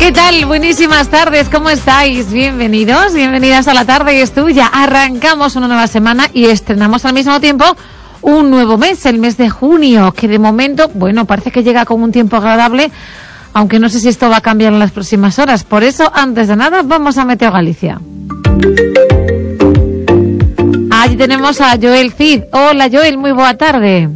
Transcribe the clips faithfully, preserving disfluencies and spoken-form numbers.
¿Qué tal? Buenísimas tardes, ¿cómo estáis? Bienvenidos, bienvenidas a La Tarde es Tuya. Arrancamos una nueva semana y estrenamos al mismo tiempo un nuevo mes, el mes de junio, que de momento, bueno, parece que llega con un tiempo agradable, aunque no sé si esto va a cambiar en las próximas horas. Por eso, antes de nada, vamos a Meteo Galicia. Allí tenemos a Joel Cid. Hola, Joel, muy boa tarde.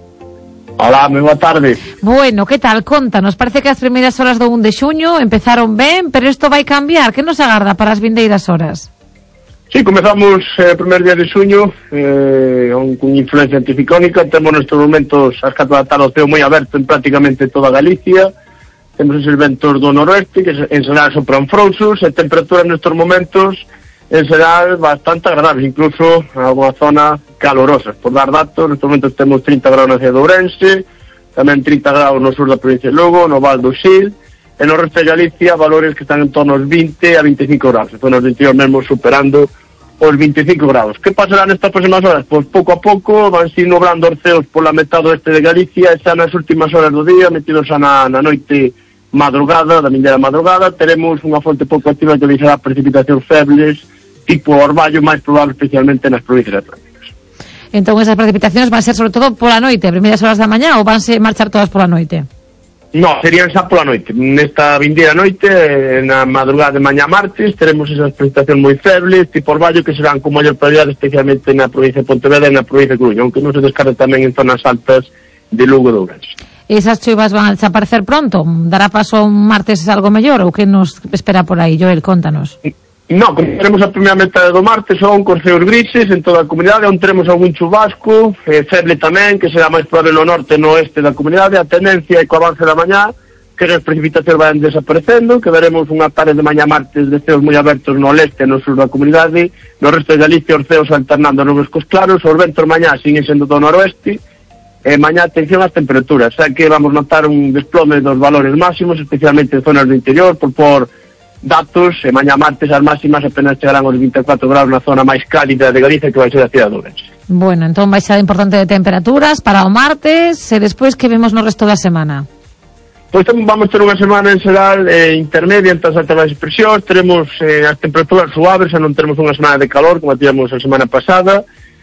Hola, moi boa tarde. Bueno, que tal? Contanos, parece que as primeiras horas do un de xuño empezaron ben, pero isto vai cambiar. Que nos agarda para as vindeiras horas? Sí, comezamos o eh, primer día de xuño eh, con influencia anticiclónica. Temos nestes momentos as catro da tarde o ceo moi aberto en prácticamente toda Galicia. Temos esos ventos do noroeste que en xeral sopran frouxos e temperaturas nestes momentos en xeral bastante agradables, incluso en alguna zona calorosas. Por dar datos, nestes momentos temos trinta graus na cidade de Ourense, tamén trinta graus no sur da provincia de Lugo, no Val do Sil, e no resto de Galicia valores que están en torno aos vinte a veinticinco graus, en zonas do interior mesmo superando os veinticinco graus. Que pasará nestas próximas horas? Pois pouco a pouco van se nublando os ceos pola metade oeste de Galicia, e xa nas últimas horas do día, metidos xa na, na noite madrugada, da vindeira madrugada, teremos unha fonte pouco activa que deixará precipitacións febles, tipo orvallo, máis probable especialmente nas provincias atlánticas. Entón esas precipitacións van ser sobre todo pola noite, primeiras horas da mañá, ou vanse marchar todas pola noite? No, serían xa pola noite. Nesta vindeira noite, na madrugada de mañá martes, teremos esas precipitacións moi febles, tipo orvallo, que serán con maior probabilidade especialmente na provincia de Pontevedra e na provincia de Coruña, aunque non se descarta tamén en zonas altas de Lugo de Ourense. Esas choivas van a desaparecer pronto? Dará paso un martes algo mellor, ou que nos espera por aí? Joel, contanos. No, teremos a primeira metade do martes son con ceos grises en toda a comunidade, onde teremos algún chubasco, eh, feble tamén, que será máis probable no norte e no oeste da comunidade. A tendencia é co avance da mañá que as precipitacións van desaparecendo, que veremos unha tarde de mañá martes de ceos moi abertos no leste e no sur da comunidade, no resto de Galicia os ceos alternando nubes cos claros, os ventos mañá siguen sendo do noroeste, e mañá atención ás temperaturas, xa que vamos notar un desplome dos valores máximos, especialmente en zonas do interior, por por datos, e mañá martes as máximas apenas chegarán aos vinte e catro graus na zona máis cálida de Galicia, que vai ser a cidade de Ourense. Bueno, entón vai ser importante de temperaturas para o martes, e despois que vemos no resto da semana? Pois vamos ter unha semana en xeral eh, intermedia entre as altas expresións, teremos eh, as temperaturas suaves, xa non teremos unha semana de calor como a tivemos a semana pasada.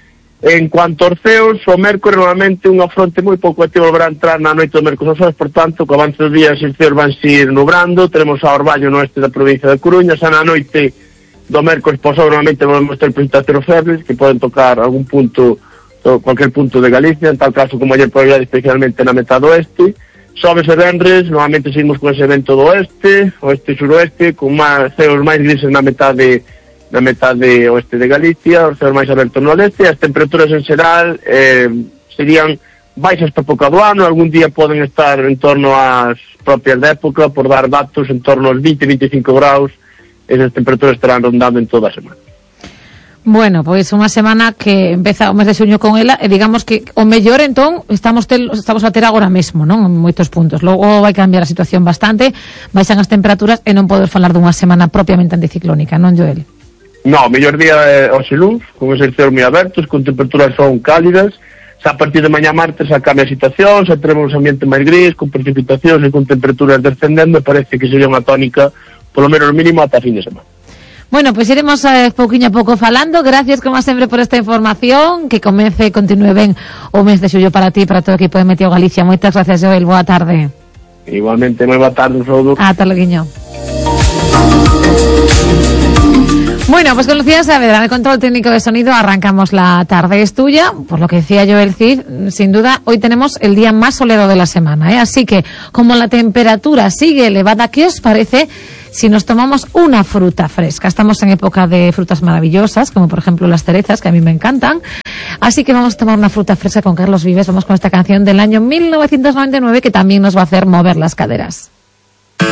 En cuanto aos ceos, o mércores normalmente unha fronte moi pouco activa volverá a entrar na noite do mércores aos, por tanto, co avance dos días os ceos van se ir nubrando, teremos a orvallo no oeste da provincia de Coruña, xa na noite do mércores posou normalmente volvemos ter precipitacións febles que poden tocar algún punto, cualquier punto de Galicia, en tal caso como ayer probabilidade especialmente na metade oeste. Sobes e venres, normalmente seguimos con ese vento do oeste, oeste e suroeste, con máis ceos máis grises na metade na metade oeste de Galicia, os ceos máis abertos no leste, as temperaturas en xeral eh, serían baixas para pouca do ano, algún día poden estar en torno ás propias de época, por dar datos en torno aos vinte a veinticinco graus, esas temperaturas estarán rondando en toda a semana. Bueno, pois unha semana que empeza o mes de xuño con ela, e digamos que o mellor entón estamos tel, estamos a ter agora mesmo, non? En moitos puntos. Logo vai cambiar a situación bastante, baixan as temperaturas e non poder falar dunha semana propiamente anticiclónica, non, Joel? No, o mellor día é hoxe luns, con eses ceos moi abertos, con temperaturas son cálidas. Xa a partir de mañá martes a cambia a situación, xa teremos un ambiente máis gris, con precipitacións e con temperaturas descendendo, e parece que sería unha tónica, polo menos mínimo, ata fin de semana. Bueno, pois pues iremos eh, pouquiño a pouco falando. Gracias, como sempre, por esta información. Que comece e continúe ben o mes de xullo para ti e para todo o equipo de Meteo Galicia. Moitas gracias, Joel. Boa tarde. Igualmente, moi boa tarde, un saúdo. Ata loguiño. Bueno, pues con Lucía Saavedra, en el control técnico de sonido, arrancamos La Tarde es Tuya. Por lo que decía Joel Cid, sin duda, hoy tenemos el día más soleado de la semana, ¿eh? Así que, como la temperatura sigue elevada, ¿qué os parece si nos tomamos una fruta fresca? Estamos en época de frutas maravillosas, como por ejemplo las cerezas, que a mí me encantan. Así que vamos a tomar una fruta fresca con Carlos Vives. Vamos con esta canción del año mil novecientos noventa y nueve, que también nos va a hacer mover las caderas.